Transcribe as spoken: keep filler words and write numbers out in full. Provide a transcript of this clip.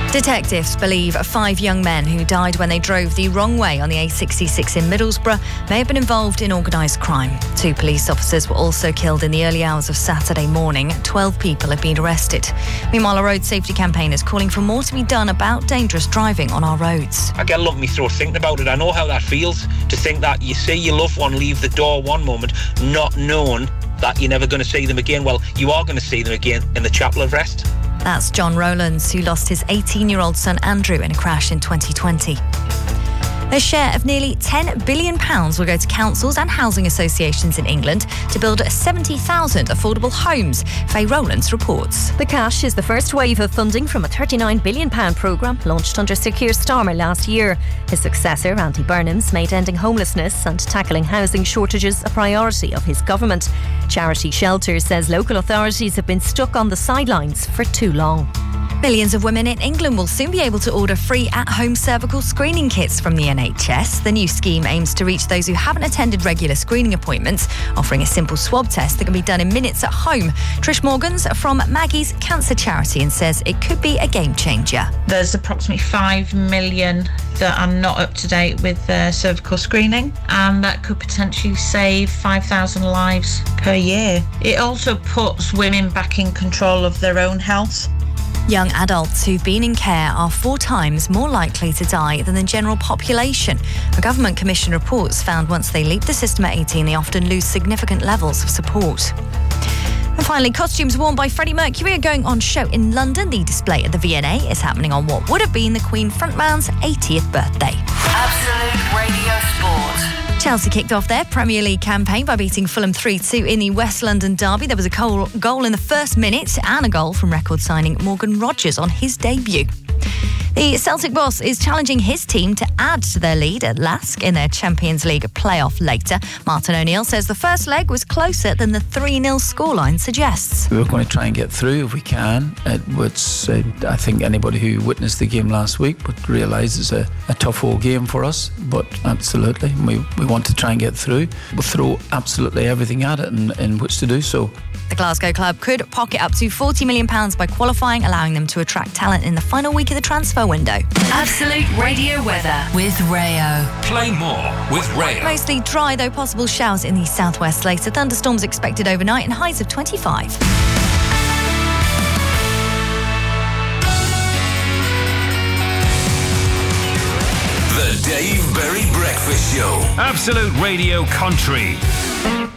Detectives believe five young men who died when they drove the wrong way on the A sixty-six in Middlesbrough may have been involved in organised crime. Two police officers were also killed in the early hours of Saturday morning. Twelve people have been arrested. Meanwhile, a road safety campaign is calling for more to be done about dangerous driving on our roads. I get a lump in my throat thinking about it. I know how that feels, to think that you see your loved one leave the door one moment, not knowing that you're never going to see them again. Well, you are going to see them again in the Chapel of Rest. That's John Rowlands, who lost his eighteen-year-old son Andrew in a crash in twenty twenty. A share of nearly ten billion pounds will go to councils and housing associations in England to build seventy thousand affordable homes, Faye Rowlands reports. The cash is the first wave of funding from a thirty-nine billion pounds programme launched under Sir Keir Starmer last year. His successor, Andy Burnham's, made ending homelessness and tackling housing shortages a priority of his government. Charity Shelter says local authorities have been stuck on the sidelines for too long. Millions of women in England will soon be able to order free at-home cervical screening kits from the N H S. The new scheme aims to reach those who haven't attended regular screening appointments, offering a simple swab test that can be done in minutes at home. Trish Morgan's from Maggie's Cancer Charity and says it could be a game changer. There's approximately five million that are not up to date with uh, cervical screening, and that could potentially save five thousand lives per year. It also puts women back in control of their own health. Young adults who've been in care are four times more likely to die than the general population. A government commission reports found once they leave the system at eighteen, they often lose significant levels of support. And finally, costumes worn by Freddie Mercury are going on show in London. The display at the V and A is happening on what would have been the Queen frontman's eightieth birthday. Absolute Radio Sport. Chelsea kicked off their Premier League campaign by beating Fulham three two in the West London derby. There was a goal, goal in the first minute and a goal from record signing Morgan Rogers on his debut. The Celtic boss is challenging his team to add to their lead at Lask in their Champions League playoff later. Martin O'Neill says the first leg was closer than the three nil scoreline suggests. We're going to try and get through if we can. It was, uh, I think anybody who witnessed the game last week would realise it's a, a tough old game for us, but absolutely, we, we want to try and get through. We'll throw absolutely everything at it in, in which to do so. The Glasgow club could pocket up to forty million pounds by qualifying, allowing them to attract talent in the final week of the transfer window. Absolute Radio weather with Rayo. Play more with Rayo. Mostly dry, though possible showers in the southwest later. Thunderstorms expected overnight and highs of twenty-five. The Dave Berry Breakfast Show. Absolute Radio Country.